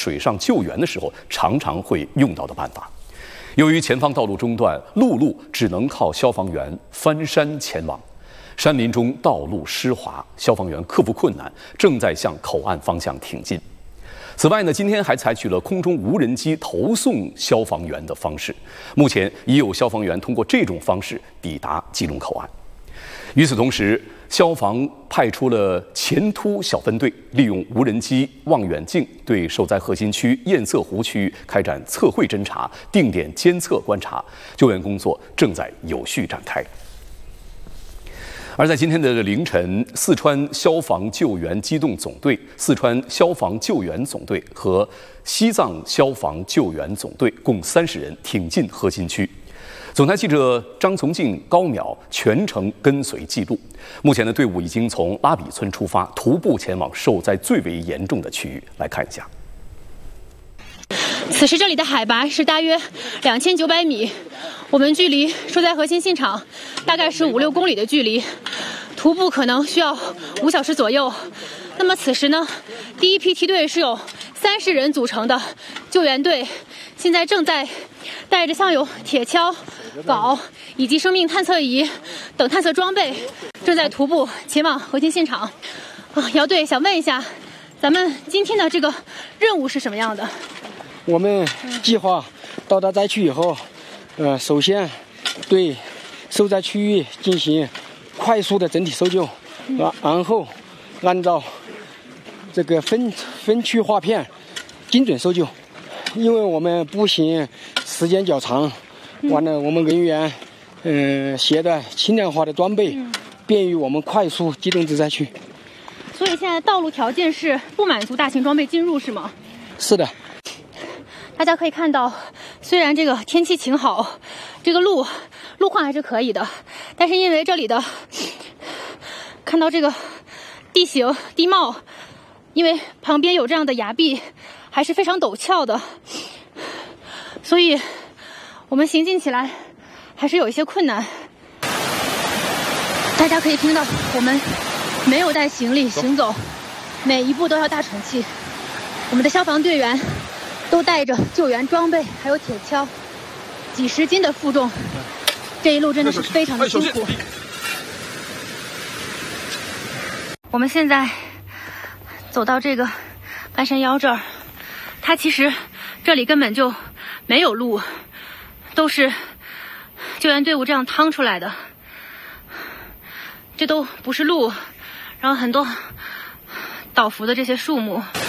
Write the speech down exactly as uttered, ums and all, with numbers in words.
水上救援的时候常常会用到的办法。由于前方道路中断，陆路只能靠消防员翻山前往。山林中道路湿滑，消防员克服困难，正在向口岸方向挺进。此外呢，今天还采取了空中无人机投送消防员的方式。目前已有消防员通过这种方式抵达基隆口岸。与此同时，消防派出了前突小分队，利用无人机、望远镜对受灾核心区堰塞湖区域开展测绘侦查、定点监测观察，救援工作正在有序展开。而在今天的凌晨，四川消防救援机动总队、四川消防救援总队和西藏消防救援总队共三十人挺进核心区。总台记者张从静、高淼全程跟随记录。目前的队伍已经从拉比村出发，徒步前往受灾最为严重的区域。来看一下。 此时这里的海拔是大约两千九百米，我们距离受灾核心现场大概是五六公里的距离，徒步可能需要五小时左右。那么此时呢，第一批梯队是有三十人组成的救援队，现在正在带着像有铁锹、镐以及生命探测仪等探测装备，正在徒步前往核心现场。啊，姚队想问一下，咱们今天的这个任务是什么样的？ 我们计划到达灾区以后，呃，首先对受灾区域进行快速的整体搜救，然然后按照这个分分区划片精准搜救。因为我们步行时间较长，完了我们人员嗯、呃、携带轻量化的装备，便于我们快速机动至灾区。 所以现在道路条件是不满足大型装备进入，是吗？ 是的。 大家可以看到，虽然这个天气晴好，这个路路况还是可以的，但是因为这里的看到这个地形地貌，因为旁边有这样的崖壁，还是非常陡峭的，所以我们行进起来还是有一些困难。大家可以听到，我们没有带行李行走，每一步都要大喘气。我们的消防队员都带着救援装备，还有铁锹，几十斤的负重，这一路真的是非常的辛苦。我们现在走到这个半山腰这儿，它其实这里根本就没有路，都是救援队伍这样趟出来的，这都不是路，然后很多倒伏的这些树木。